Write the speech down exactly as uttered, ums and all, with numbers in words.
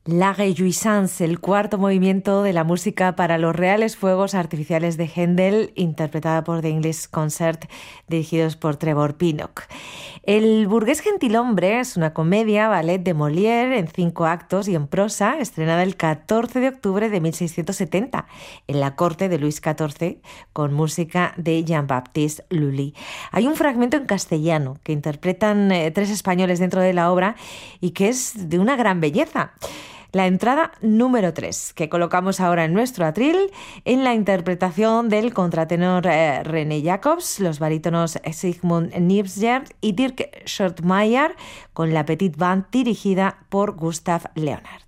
La Réjouissance, el cuarto movimiento de la música para los reales fuegos artificiales de Händel, interpretada por The English Concert, dirigidos por Trevor Pinnock. El burgués gentilhombre es una comedia ballet de Molière en cinco actos y en prosa, estrenada el catorce de octubre de mil seiscientos setenta en la corte de Luis catorce, con música de Jean-Baptiste Lully. Hay un fragmento en castellano que interpretan eh, tres españoles dentro de la obra y que es de una gran belleza. La entrada número tres, que colocamos ahora en nuestro atril, en la interpretación del contratenor eh, René Jacobs, los barítonos Sigmund Nibsgert y Dirk Schurtmeier, con la Petite Band dirigida por Gustav Leonhardt.